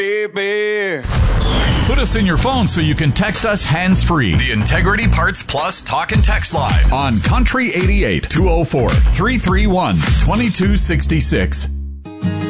Baby. Put us in your phone so you can text us hands-free. The Integrity Parts Plus Talk and Text Line on Country 88 204 331 2266.